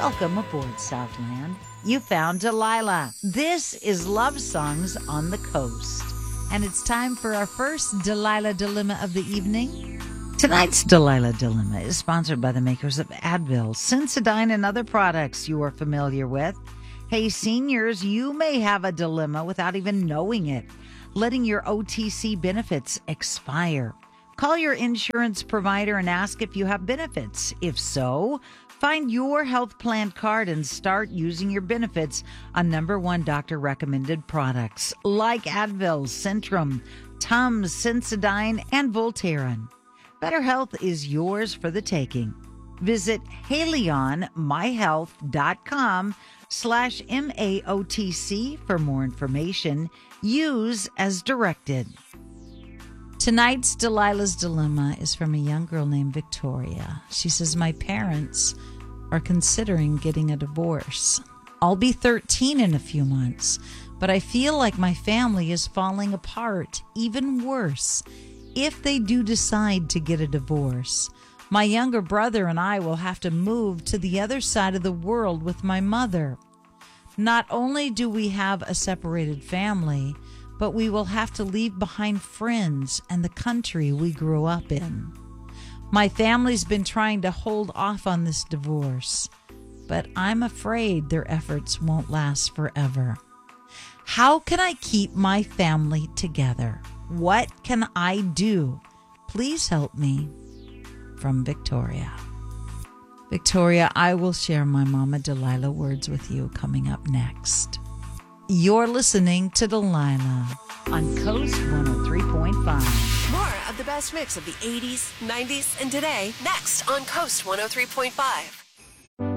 Welcome aboard, Southland. You found Delilah. This is Love Songs on the Coast. And it's time for our first Delilah Dilemma of the evening. Tonight's Delilah Dilemma is sponsored by the makers of Advil, Sensodyne, and other products you are familiar with. Hey, seniors, you may have a dilemma without even knowing it. Letting your OTC benefits expire. Call your insurance provider and ask if you have benefits. If so, find your health plan card and start using your benefits on #1 doctor-recommended products like Advil, Centrum, Tums, Sensodyne, and Voltaren. Better health is yours for the taking. Visit HaleyonMyHealth.com/MAOTC for more information. Use as directed. Tonight's Delilah's Dilemma is from a young girl named Victoria. She says, my parents are considering getting a divorce. I'll be 13 in a few months, but I feel like my family is falling apart. Even worse, if they do decide to get a divorce, my younger brother and I will have to move to the other side of the world with my mother. Not only do we have a separated family, but we will have to leave behind friends and the country we grew up in. My family's been trying to hold off on this divorce, but I'm afraid their efforts won't last forever. How can I keep my family together? What can I do? Please help me. From Victoria. Victoria, I will share my Mama Delilah words with you coming up next. You're listening to Delilah on Coast 103.5. More of the best mix of the 80s, 90s, and today next on Coast 103.5.